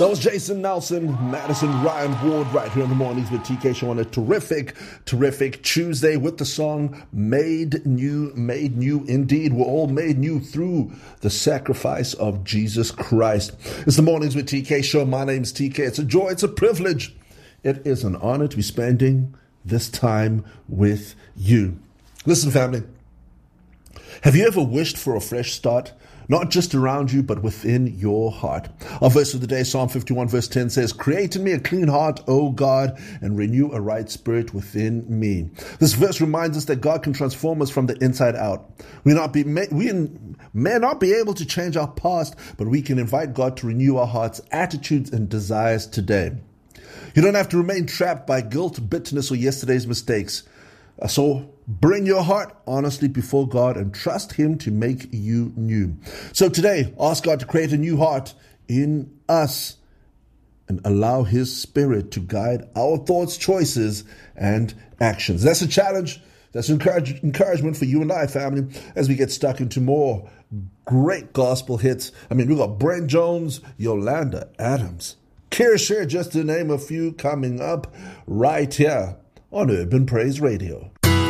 That was Jason Nelson, Madison Ryan Ward right here in the mornings with TK Show on a terrific Tuesday with the song Made New Indeed. We're all made new through the sacrifice of Jesus Christ. It's the mornings with TK Show. My name's TK. It's a joy. It's a privilege. It is an honor to be spending this time with you. Listen, family. Have you ever wished for a fresh start? Not just around you, but within your heart. Our verse of the day, Psalm 51 verse 10 says, "Create in me a clean heart, O God, and renew a right spirit within me." This verse reminds us that God can transform us from the inside out. We may not be able to change our past, but we can invite God to renew our hearts, attitudes, and desires today. You don't have to remain trapped by guilt, bitterness, or yesterday's mistakes. So bring your heart honestly before God and trust Him to make you new. So today, ask God to create a new heart in us and allow His Spirit to guide our thoughts, choices, and actions. That's a challenge. That's encouragement for you and I, family, as we get stuck into more great gospel hits. We've got Brent Jones, Yolanda Adams, Kirsher, just to name a few, coming up right here on Urban Praise Radio.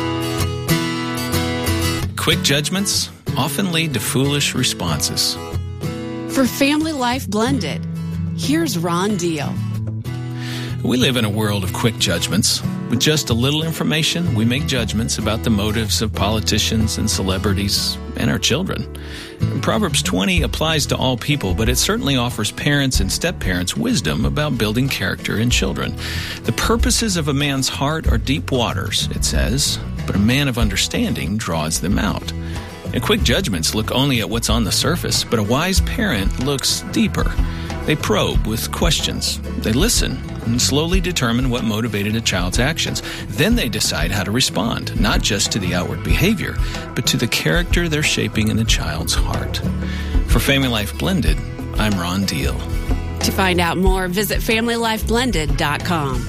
Quick judgments often lead to foolish responses. For Family Life Blended, here's Ron Deal. We live in a world of quick judgments. With just a little information, we make judgments about the motives of politicians and celebrities and our children. Proverbs 20 applies to all people, but it certainly offers parents and step-parents wisdom about building character in children. The purposes of a man's heart are deep waters, it says, but a man of understanding draws them out. And quick judgments look only at what's on the surface, but a wise parent looks deeper. They probe with questions. They listen and slowly determine what motivated a child's actions. Then they decide how to respond, not just to the outward behavior, but to the character they're shaping in the child's heart. For Family Life Blended, I'm Ron Deal. To find out more, visit FamilyLifeBlended.com.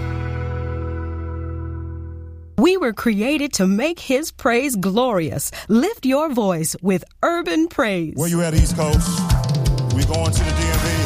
We were created to make His praise glorious. Lift your voice with Urban Praise. Where you at, East Coast? We going to the DMV.